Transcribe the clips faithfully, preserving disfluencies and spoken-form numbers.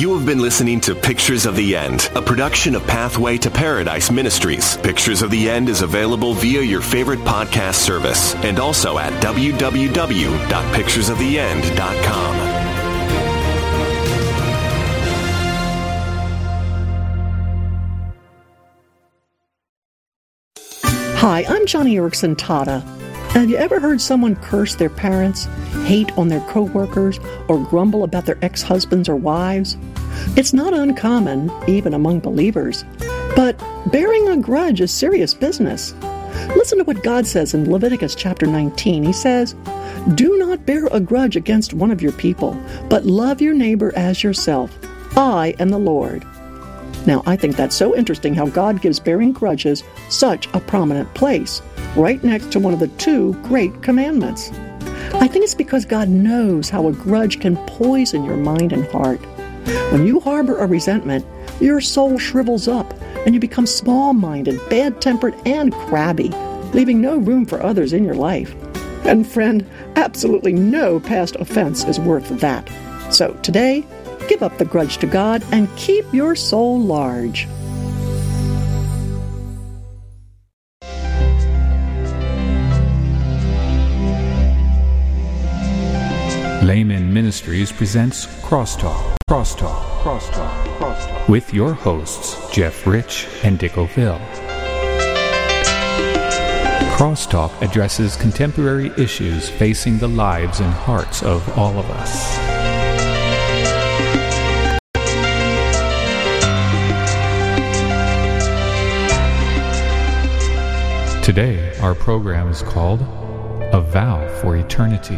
You have been listening to Pictures of the End, a production of Pathway to Paradise Ministries. Pictures of the End is available via your favorite podcast service and also at w w w dot pictures of the end dot com. Hi, I'm Johnny Erickson Tata. Have you ever heard someone curse their parents, hate on their coworkers, or grumble about their ex-husbands or wives? It's not uncommon, even among believers. But bearing a grudge is serious business. Listen to what God says in Leviticus chapter nineteen. He says, "Do not bear a grudge against one of your people, but love your neighbor as yourself. I am the Lord." Now, I think that's so interesting how God gives bearing grudges such a prominent place, right next to one of the two great commandments. I think it's because God knows how a grudge can poison your mind and heart. When you harbor a resentment, your soul shrivels up and you become small-minded, bad-tempered, and crabby, leaving no room for others in your life. And friend, absolutely no past offense is worth that. So today, give up the grudge to God and keep your soul large. Layman Ministries presents Crosstalk, Crosstalk, Crosstalk, Crosstalk, with your hosts, Jeff Rich and Dick O'Ville. Crosstalk addresses contemporary issues facing the lives and hearts of all of us. Today, our program is called A Vow for Eternity.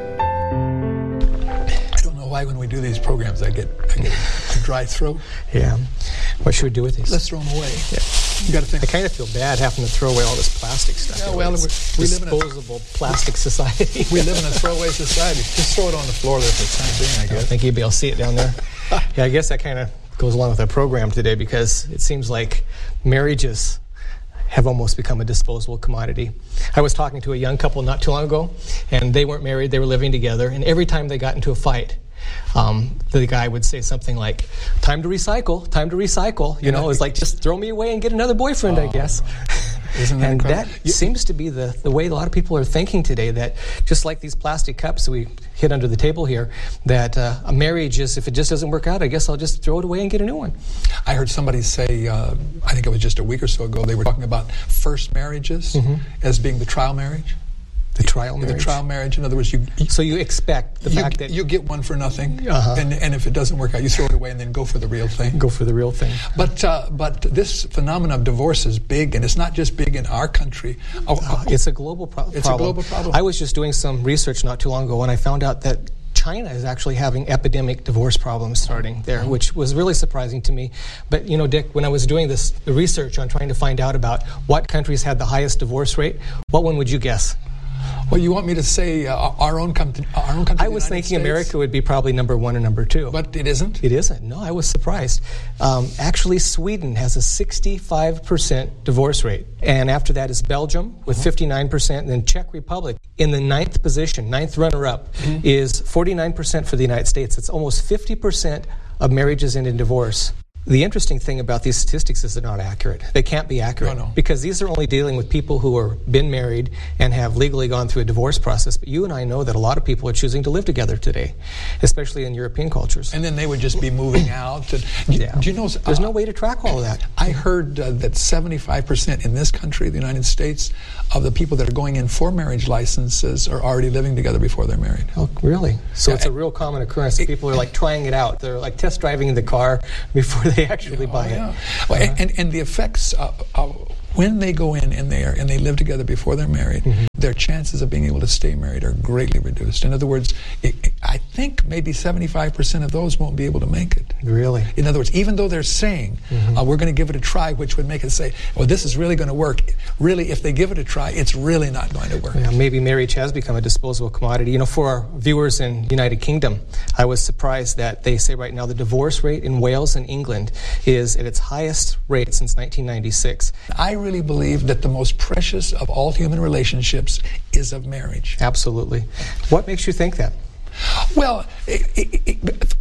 Why when we do these programs I get I get a dry throat. Yeah. What should we do with these? Let's throw them away. Yeah. You got to think. I kind of feel bad having to throw away all this plastic stuff. Yeah, well, we, we live in a disposable plastic society. We live in a throwaway society. Just throw it on the floor there for the time being, I guess. I don't think you'd be able to see it down there. Yeah, I guess that kind of goes along with our program today because it seems like marriages have almost become a disposable commodity. I was talking to a young couple not too long ago, and they weren't married, they were living together, and every time they got into a fight, um, the guy would say something like, time to recycle, time to recycle. You know, it was like, just throw me away and get another boyfriend, oh, I guess. Isn't that and incredible? that seems to be the, the way a lot of people are thinking today, that just like these plastic cups we hit under the table here, that uh, a marriage is, if it just doesn't work out, I guess I'll just throw it away and get a new one. I heard somebody say, uh, I think it was just a week or so ago, they were talking about first marriages mm-hmm. as being the trial marriage. The trial marriage? The trial marriage. In other words, you... you so you expect the you, fact that... You get one for nothing, uh-huh. and, and if it doesn't work out, you throw it away and then go for the real thing. Go for the real thing. But uh, but this phenomenon of divorce is big, and it's not just big in our country. Oh, uh, it's a global pro- it's problem. It's a global problem. I was just doing some research not too long ago, and I found out that China is actually having epidemic divorce problems starting there, mm-hmm. which was really surprising to me. But, you know, Dick, when I was doing this research on trying to find out about what countries had the highest divorce rate, what one would you guess? Well, you want me to say uh, our own country? Our own country. I was thinking States? America would be probably number one or number two, but it isn't. It isn't. No, I was surprised. Um, actually, Sweden has a sixty-five percent divorce rate, and after that is Belgium with fifty-nine percent, and then Czech Republic in the ninth position, ninth runner-up, mm-hmm. is forty-nine percent for the United States. It's almost fifty percent of marriages end in divorce. The interesting thing about these statistics is they're not accurate. They can't be accurate no, no. because these are only dealing with people who are been married and have legally gone through a divorce process. But you and I know that a lot of people are choosing to live together today, especially in European cultures. And then they would just be moving out. And, yeah. Do you know? There's uh, no way to track all of that. I heard uh, that seventy-five percent in this country, the United States, of the people that are going in for marriage licenses are already living together before they're married. Oh, really? So yeah, it's a real common occurrence. It, people are like trying it out. They're like test driving the car before they actually yeah, buy it. Yeah. Well, uh-huh. and, and the effects of, of when they go in and they are, and they live together before they're married, mm-hmm. their chances of being able to stay married are greatly reduced. In other words, it, it, I think maybe seventy-five percent of those won't be able to make it. Really? In other words, even though they're saying, mm-hmm. uh, we're going to give it a try, which would make it say, well, this is really going to work. Really, if they give it a try, it's really not going to work. Yeah, maybe marriage has become a disposable commodity. You know, for our viewers in the United Kingdom, I was surprised that they say right now the divorce rate in Wales and England is at its highest rate since nineteen ninety-six. I really believe that the most precious of all human relationships is of marriage. Absolutely. What makes you think that? Well, it, it, it,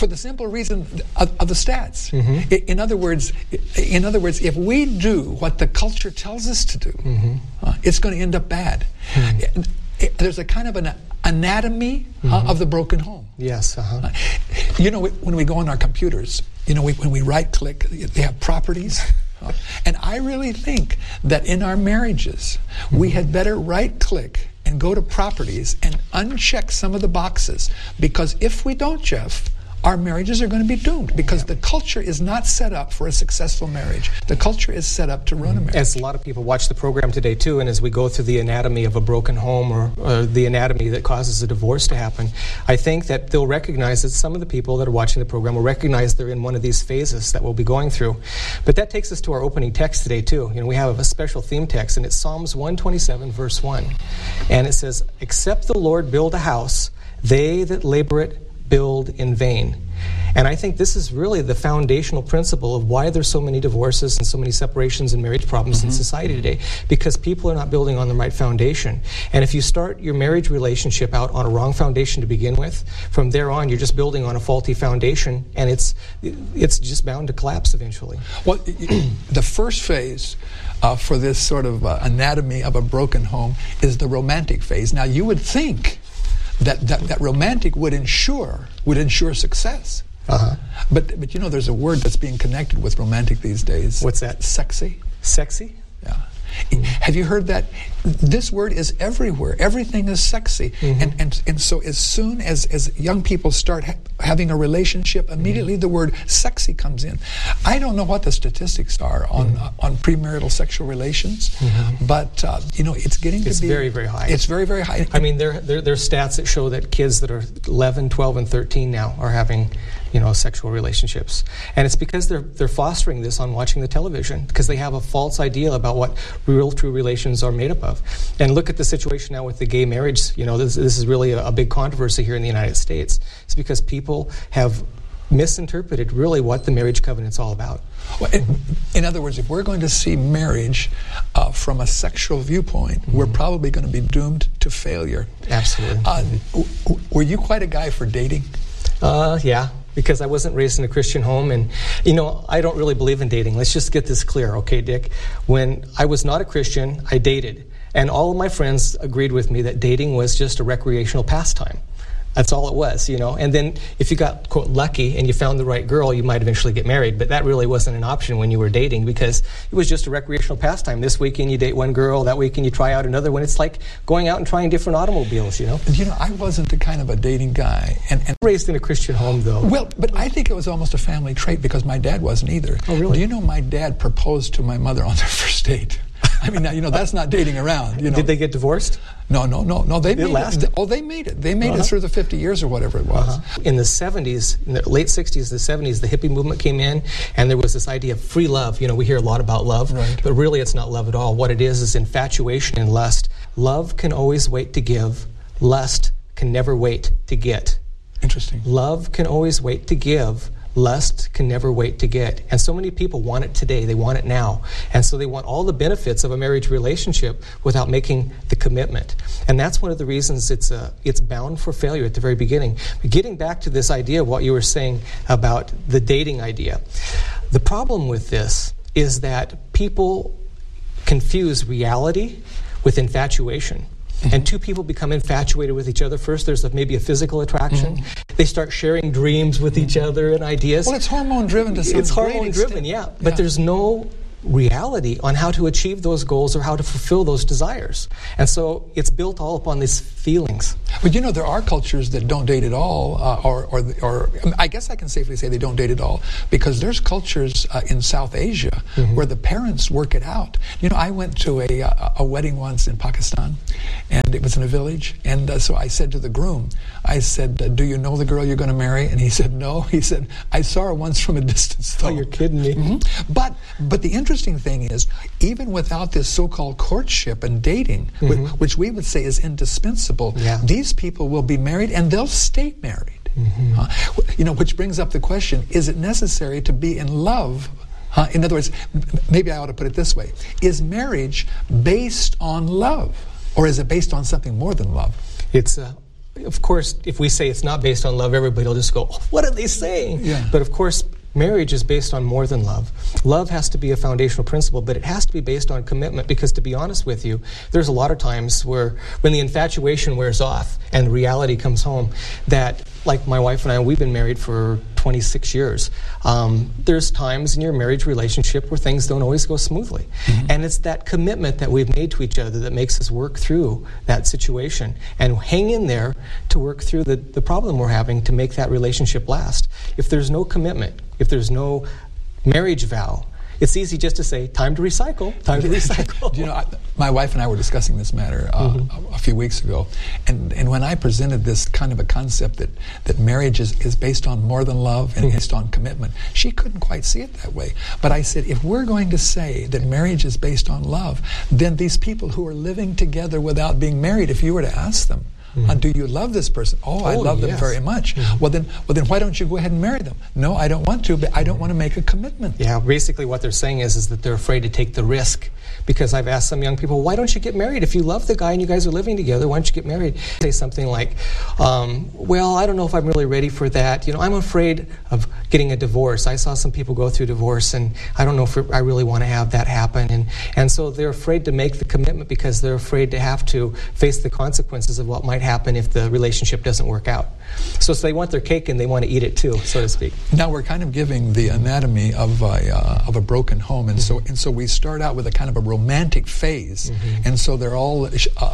for the simple reason of, of the stats. Mm-hmm. In, in other words, in other words, if we do what the culture tells us to do, mm-hmm. uh, it's going to end up bad. Mm-hmm. It, it, there's a kind of an anatomy mm-hmm. uh, of the broken home. Yes. Uh-huh. Uh, you know, when we go on our computers, you know, we, when we right-click, they have properties. Uh, and I really think that in our marriages, mm-hmm. we had better right-click and go to properties and uncheck some of the boxes. Because if we don't, Jeff, our marriages are going to be doomed, because yeah. the culture is not set up for a successful marriage. The culture is set up to ruin a marriage. As a lot of people watch the program today, too, and as we go through the anatomy of a broken home or, or the anatomy that causes a divorce to happen, I think that they'll recognize that some of the people that are watching the program will recognize they're in one of these phases that we'll be going through. But that takes us to our opening text today, too. You know, we have a special theme text, and it's Psalms one twenty-seven, verse one. And it says, "Except the Lord build a house, they that labor it build in vain." And I think this is really the foundational principle of why there's so many divorces and so many separations and marriage problems mm-hmm. in society today, because people are not building on the right foundation. And if you start your marriage relationship out on a wrong foundation to begin with, from there on you're just building on a faulty foundation, and it's it's just bound to collapse eventually. Well, the first phase uh, for this sort of uh, anatomy of a broken home is the romantic phase. Now, you would think that that, that romantic would ensure would ensure success. Uh-huh. But but you know, there's a word that's being connected with romantic these days. What's that? Sexy. Sexy? Yeah. Have you heard that? This word is everywhere. Everything is sexy. Mm-hmm. And, and and so as soon as, as young people start ha- having a relationship, immediately mm-hmm. the word sexy comes in. I don't know what the statistics are on mm-hmm. uh, on premarital sexual relations, mm-hmm. but uh, you know, it's getting to it's be... It's very, very high. It's very, very high. I mean, there, there, there are stats that show that kids that are eleven, twelve, and thirteen now are having, you know, sexual relationships. And it's because they're they're fostering this on watching the television, because they have a false idea about what real, true relations are made up of. And look at the situation now with the gay marriage. You know, this, this is really a, a big controversy here in the United States. It's because people have misinterpreted really what the marriage covenant's all about. Well, in, in other words, if we're going to see marriage uh, from a sexual viewpoint, mm-hmm. we're probably going to be doomed to failure. Absolutely. Uh, w- were you quite a guy for dating? Uh, yeah. Because I wasn't raised in a Christian home, and, you know, I don't really believe in dating. Let's just get this clear, okay, Dick? When I was not a Christian, I dated. And all of my friends agreed with me that dating was just a recreational pastime. That's all it was, you know. And then if you got, quote, lucky and you found the right girl, you might eventually get married. But that really wasn't an option when you were dating, because it was just a recreational pastime. This weekend you date one girl, that weekend you try out another one. It's like going out and trying different automobiles, you know. You know, I wasn't the kind of a dating guy. And, and raised in a Christian home, though. Well, but I think it was almost a family trait, because my dad wasn't either. Oh, really? Do you know my dad proposed to my mother on their first date? I mean, now, you know, that's not dating around. You know. Did they get divorced? No, no, no, no. They it made lasted. it. Oh, they made it. They made uh-huh. it through the fifty years or whatever it was. Uh-huh. In the seventies, in the late sixties, the seventies, the hippie movement came in, and there was this idea of free love. You know, we hear a lot about love, right. but really it's not love at all. What it is is infatuation and lust. Love can always wait to give. Lust can never wait to get. Interesting. Love can always wait to give. Lust can never wait to get. And so many people want it today. They want it now. And so they want all the benefits of a marriage relationship without making the commitment. And that's one of the reasons it's uh, it's bound for failure at the very beginning. But getting back to this idea of what you were saying about the dating idea, the problem with this is that people confuse reality with infatuation. Mm-hmm. And two people become infatuated with each other. First, there's a, maybe a physical attraction. Mm-hmm. They start sharing dreams with mm-hmm. each other and ideas. Well, it's hormone-driven to some It's hormone-driven, yeah. But yeah. there's no reality on how to achieve those goals or how to fulfill those desires. And so it's built all upon these feelings. But you know, there are cultures that don't date at all, uh, or, or, or I guess I can safely say they don't date at all, because there's cultures uh, in South Asia mm-hmm. where the parents work it out. You know, I went to a, a, a wedding once in Pakistan, and it was in a village, and uh, so I said to the groom, I said, uh, do you know the girl you're going to marry? And he said, no. He said, I saw her once from a distance, though. Oh, you're kidding me. Mm-hmm. But, but the interesting thing is, even without this so-called courtship and dating, mm-hmm. which, which we would say is indispensable, yeah. these people will be married and they'll stay married. Mm-hmm. Uh, you know, which brings up the question, is it necessary to be in love? Uh, in other words, maybe I ought to put it this way. Is marriage based on love? Or is it based on something more than love? It's uh, of course, if we say it's not based on love, everybody will just go, what are they saying? Yeah. But of course, marriage is based on more than love. Love has to be a foundational principle, but it has to be based on commitment, because to be honest with you, there's a lot of times where when the infatuation wears off and reality comes home, that, like my wife and I, we've been married for twenty-six years. Um, there's times in your marriage relationship where things don't always go smoothly. Mm-hmm. And it's that commitment that we've made to each other that makes us work through that situation and hang in there to work through the, the problem we're having to make that relationship last. If there's no commitment, if there's no marriage vow, it's easy just to say, time to recycle, time to recycle. You know, I, my wife and I were discussing this matter uh, mm-hmm. a, a few weeks ago, and, and when I presented this kind of a concept that, that marriage is, is based on more than love and mm-hmm. based on commitment, she couldn't quite see it that way. But I said, if we're going to say that marriage is based on love, then these people who are living together without being married, if you were to ask them, Mm-hmm. Uh, do you love this person? Oh, I oh, love yes. them very much. Mm-hmm. Well, then, well, then, why don't you go ahead and marry them? No, I don't want to, but I don't want to make a commitment. Yeah, basically what they're saying is, is that they're afraid to take the risk. Because I've asked some young people, why don't you get married? If you love the guy and you guys are living together, why don't you get married? Say something like, um, well, I don't know if I'm really ready for that. You know, I'm afraid of getting a divorce. I saw some people go through divorce, and I don't know if I really want to have that happen. And, and so they're afraid to make the commitment because they're afraid to have to face the consequences of what might happen if the relationship doesn't work out. So, so they want their cake and they want to eat it too, so to speak. Now we're kind of giving the anatomy of a, uh, of a broken home, and mm-hmm. so and so we start out with a kind of a romantic phase, mm-hmm. and so they're all uh,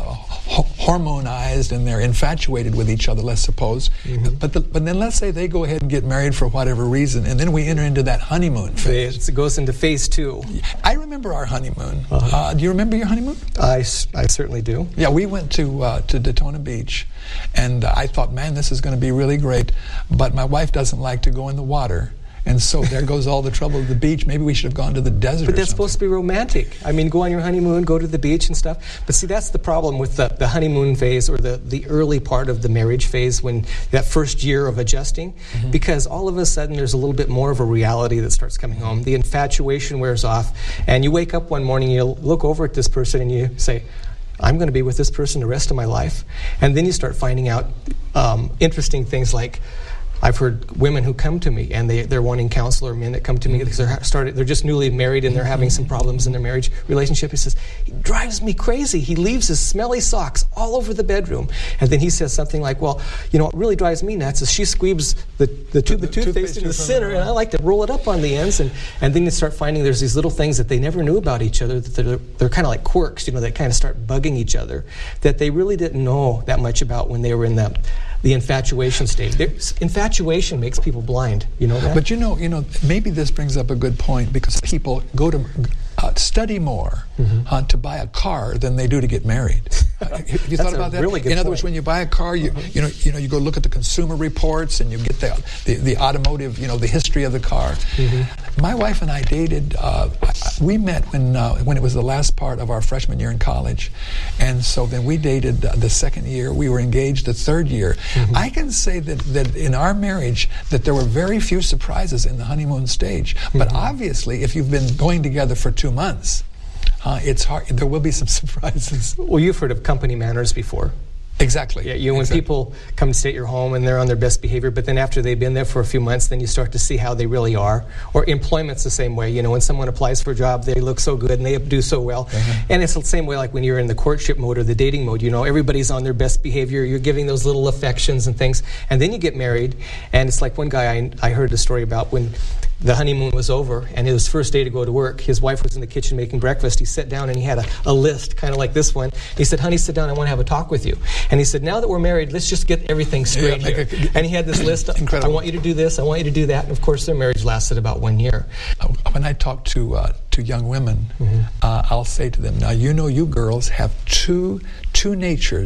hormonized and they're infatuated with each other, let's suppose. Mm-hmm. But the, but then let's say they go ahead and get married for whatever reason, and then we enter into that honeymoon phase. It goes into phase two. I remember our honeymoon. Uh-huh. Uh, do you remember your honeymoon? I, I certainly do. Yeah, we went to uh, to Daytona Beach, and uh, I thought, man, this is going to be really great. But my wife doesn't like to go in the water. And so there goes all the trouble of the beach. Maybe we should have gone to the desert. But or that's something. supposed to be romantic. I mean, go on your honeymoon, go to the beach and stuff. But see, that's the problem with the, the honeymoon phase, or the, the early part of the marriage phase, when that first year of adjusting, mm-hmm. because all of a sudden there's a little bit more of a reality that starts coming home. The infatuation wears off, and you wake up one morning, you look over at this person and you say, I'm going to be with this person the rest of my life. And then you start finding out um, interesting things like, I've heard women who come to me and they, they're wanting counsel, or men that come to me because they're started, they're just newly married and they're having some problems in their marriage relationship. He says, he drives me crazy. He leaves his smelly socks all over the bedroom. And then he says something like, well, you know, what really drives me nuts is she squeezes the, the tube of toothpaste in the center, and I like to roll it up on the ends. And, and then you start finding there's these little things that they never knew about each other, that they're, they're kind of like quirks, you know, that kind of start bugging each other, that they really didn't know that much about when they were in that the infatuation stage. There's, infatuation makes people blind. You know that? But you know, you know, maybe this brings up a good point, because people go to uh, study more mm-hmm. uh, to buy a car than they do to get married. Uh, have you thought about that? Really good in other point. words, when you buy a car, you mm-hmm. you know you know you go look at the consumer reports and you get the the, the automotive, you know, the history of the car. Mm-hmm. My wife and I dated. Uh, we met when uh, when it was the last part of our freshman year in college, and so then we dated uh, the second year. We were engaged the third year. Mm-hmm. I can say that that in our marriage that there were very few surprises in the honeymoon stage. Mm-hmm. But obviously, if you've been going together for two months, uh, it's hard. There will be some surprises. Well, you've heard of company manners before. Exactly. Yeah, you know, when exactly. people come to stay at your home and they're on their best behavior, but then after they've been there for a few months, then you start to see how they really are. Or employment's the same way. You know, when someone applies for a job, they look so good and they do so well. Uh-huh. And it's the same way like when you're in the courtship mode or the dating mode. You know, everybody's on their best behavior. You're giving those little affections and things. And then you get married, and it's like one guy I, I heard a story about when the honeymoon was over and his first day to go to work, his wife was in the kitchen making breakfast. He sat down and he had a, a list, kind of like this one. He said, honey, sit down, I want to have a talk with you. And he said, now that we're married, let's just get everything straight yeah, here. And he had this list, incredible. I want you to do this, I want you to do that. And of course, their marriage lasted about one year. When I talk to uh, to young women, mm-hmm. uh, I'll say to them, now you know you girls have two two natures